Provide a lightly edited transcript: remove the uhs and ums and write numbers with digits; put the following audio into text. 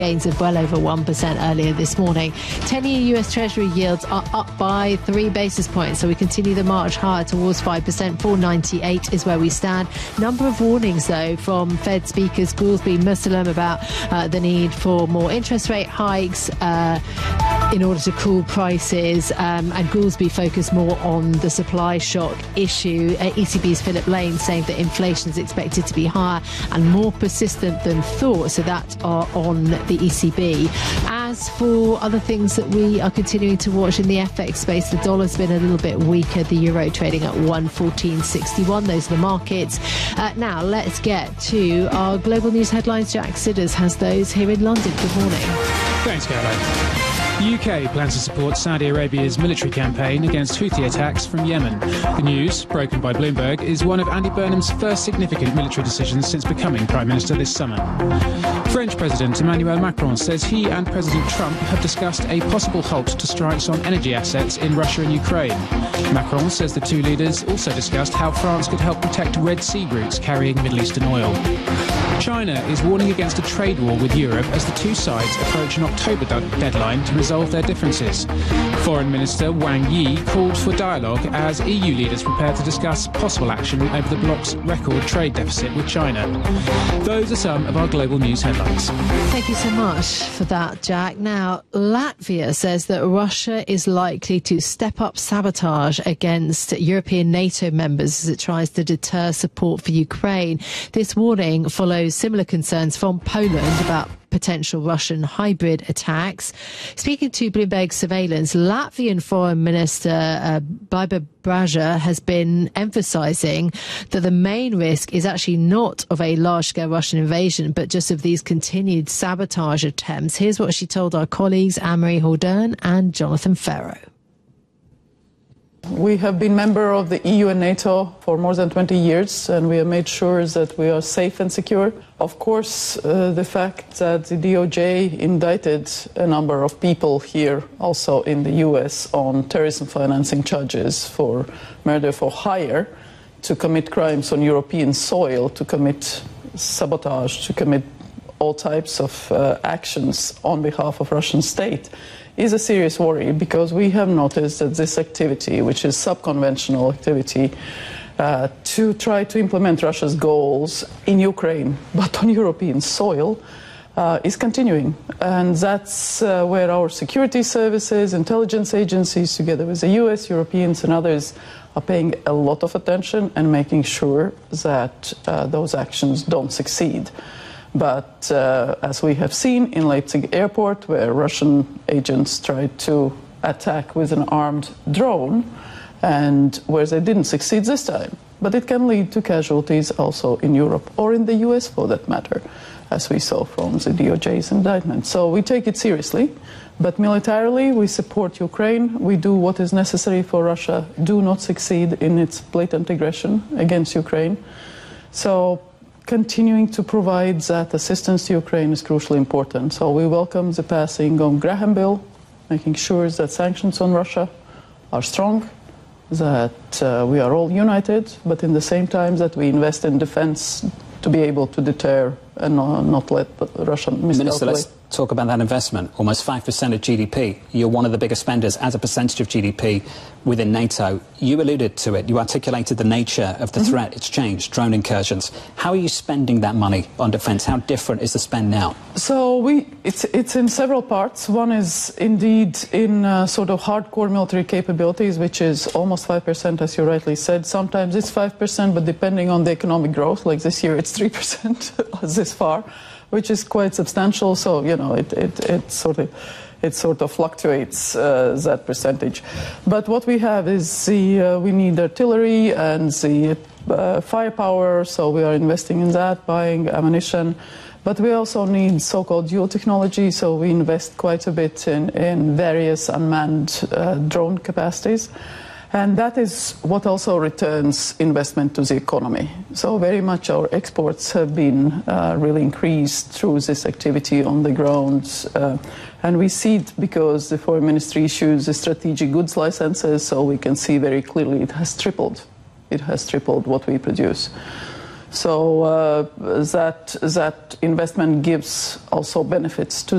Gains of well over 1% earlier this morning. 10-year US Treasury yields are up by 3 basis points, so we continue the march higher towards 5%. 4.98 is where we stand. Number of warnings, though, from Fed speakers Goolsbee, Muslim about the need for more interest rate hikes in order to cool prices, and Goolsbee focused more on the supply shock issue. ECB's Philip Lane saying that inflation is expected to be higher and more persistent than thought, so that are on the ECB. As for other things that we are continuing to watch in the FX space, the dollar's been a little bit weaker, the euro trading at 114.61. Those are the markets. Now let's get to our global news headlines. Jack Sidders has those here in London. Good morning. Thanks, Caroline. The UK plans to support Saudi Arabia's military campaign against Houthi attacks from Yemen. The news, broken by Bloomberg, is one of Andy Burnham's first significant military decisions since becoming Prime Minister this summer. French President Emmanuel Macron says he and President Trump have discussed a possible halt to strikes on energy assets in Russia and Ukraine. Macron says the two leaders also discussed how France could help protect Red Sea routes carrying Middle Eastern oil. China is warning against a trade war with Europe as the two sides approach an October deadline to resolve their differences. Foreign Minister Wang Yi called for dialogue as EU leaders prepare to discuss possible action over the bloc's record trade deficit with China. Those are some of our global news headlines. Thank you so much for that, Jack. Now, Latvia says that Russia is likely to step up sabotage against European NATO members as it tries to deter support for Ukraine. This warning follows similar concerns from Poland about potential Russian hybrid attacks. Speaking to Bloomberg Surveillance, Latvian Foreign Minister Baiba Braža has been emphasizing that the main risk is actually not of a large-scale Russian invasion, but just of these continued sabotage attempts. Here's what she told our colleagues Anne-Marie Hordern and Jonathan Ferro. We have been member of the EU and NATO for more than 20 years, and we have made sure that we are safe and secure. Of course, the fact that the DOJ indicted a number of people here, also in the US, on terrorism financing charges for murder for hire, to commit crimes on European soil, to commit sabotage, to commit all types of actions on behalf of Russian state, is a serious worry, because we have noticed that this activity, which is subconventional activity, to try to implement Russia's goals in Ukraine, but on European soil, is continuing. And that's where our security services, intelligence agencies, together with the US, Europeans and others, are paying a lot of attention and making sure that those actions don't succeed. But as we have seen in Leipzig airport, where Russian agents tried to attack with an armed drone, and where they didn't succeed this time. But it can lead to casualties also in Europe, or in the US for that matter, as we saw from the DOJ's indictment. So we take it seriously, but militarily we support Ukraine. We do what is necessary for Russia do not succeed in its blatant aggression against Ukraine. So continuing to provide that assistance to Ukraine is crucially important. So we welcome the passing of Graham Bill, making sure that sanctions on Russia are strong, that we are all united, but in the same time that we invest in defense to be able to deter and not let Russia miscalculate. Minister, let's talk about that investment. Almost 5% of GDP. You're one of the biggest spenders as a percentage of GDP within NATO. You alluded to it. You articulated the nature of the threat. It's changed, drone incursions. How are you spending that money on defence? How different is the spend now? So it's in several parts. One is indeed in sort of hardcore military capabilities, which is almost 5%, as you rightly said. Sometimes it's 5%, but depending on the economic growth, like this year it's 3% this far, which is quite substantial. So, you know, it sort of fluctuates that percentage. But what we have is we need artillery and the firepower, so we are investing in that, buying ammunition. But we also need so-called dual technology, so we invest quite a bit in various unmanned drone capacities. And that is what also returns investment to the economy. So very much our exports have been really increased through this activity on the ground. And we see it because the Foreign Ministry issues the strategic goods licenses, so we can see very clearly it has tripled. It has tripled what we produce. So that investment gives also benefits to